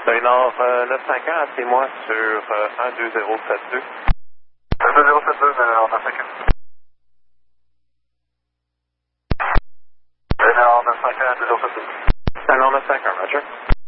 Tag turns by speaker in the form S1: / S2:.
S1: Nord 951, appelez-moi sur 12072.
S2: 12072, Nord 951. Nord 951, 12072.
S1: Nord 951, Roger.